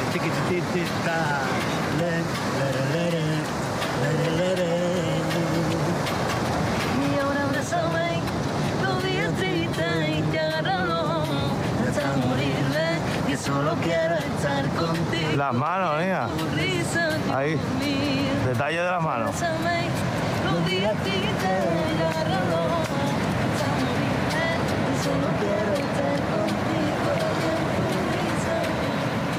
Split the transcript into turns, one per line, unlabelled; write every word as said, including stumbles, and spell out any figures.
Chiquititita, le, le, le, le, le, le, le.
Y ahora abrázame, los días tristes y te agarraron hasta morirme. Y solo quiero estar contigo.
Las manos, mira.
Tu risa,
Ahí.
conmigo.
Detalle de las manos.
Abrázame, los días tristes